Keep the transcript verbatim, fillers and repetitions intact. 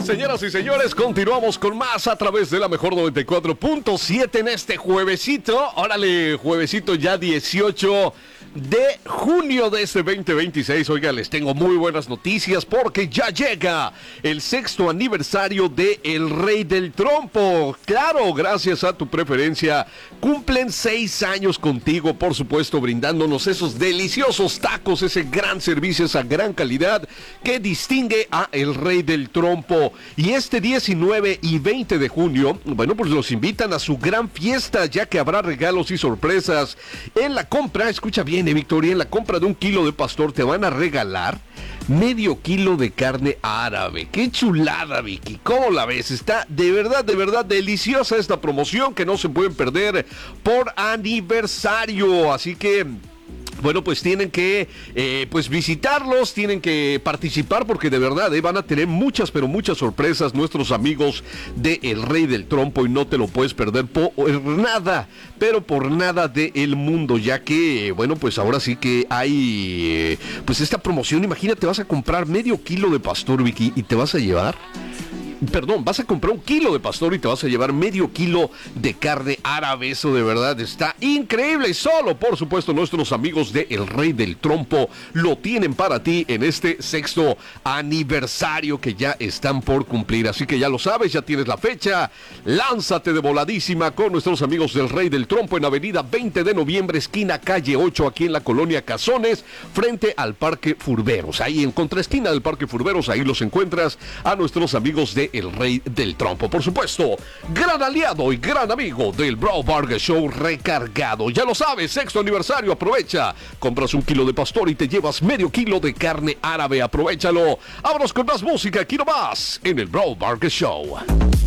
Señoras y señores, continuamos con más a través de la mejor noventa y cuatro punto siete en este juevesito. Órale, juevesito ya dieciocho de junio de este veinte veintiséis. Oiga, les tengo muy buenas noticias porque ya llega el sexto aniversario de El Rey del Trompo. Claro, gracias a tu preferencia, cumplen seis años contigo, por supuesto, brindándonos esos deliciosos tacos, ese gran servicio, esa gran calidad que distingue a El Rey del Trompo. Y este diecinueve y veinte de junio, bueno, pues los invitan a su gran fiesta, ya que habrá regalos y sorpresas. En la compra, escucha bien, eh, Victoria, en la compra de un kilo de pastor te van a regalar medio kilo de carne árabe. ¡Qué chulada, Vicky! ¿Cómo la ves? Está de verdad, de verdad deliciosa esta promoción que no se pueden perder por aniversario. Así que... bueno, pues tienen que eh, pues visitarlos, tienen que participar porque de verdad eh, van a tener muchas, pero muchas sorpresas nuestros amigos de El Rey del Trompo y no te lo puedes perder por nada, pero por nada del mundo, ya que, bueno, pues ahora sí que hay eh, pues esta promoción. Imagínate, vas a comprar medio kilo de pastor, Vicky, y te vas a llevar... Perdón, vas a comprar un kilo de pastor y te vas a llevar medio kilo de carne árabe. Eso de verdad está increíble. Solo, por supuesto, nuestros amigos de El Rey del Trompo lo tienen para ti en este sexto aniversario que ya están por cumplir. Así que ya lo sabes, ya tienes la fecha. Lánzate de voladísima con nuestros amigos del Rey del Trompo en avenida veinte de noviembre, esquina calle ocho, aquí en la colonia Cazones, frente al Parque Furberos. Ahí en contraesquina del Parque Furberos, ahí los encuentras a nuestros amigos de El Rey del Trompo. Por supuesto, gran aliado y gran amigo del Bro Burger Show recargado. Ya lo sabes, sexto aniversario, aprovecha. Compras un kilo de pastor y te llevas medio kilo de carne árabe. Aprovechalo. Vámonos con más música aquí nomás en el Bro Burger Show.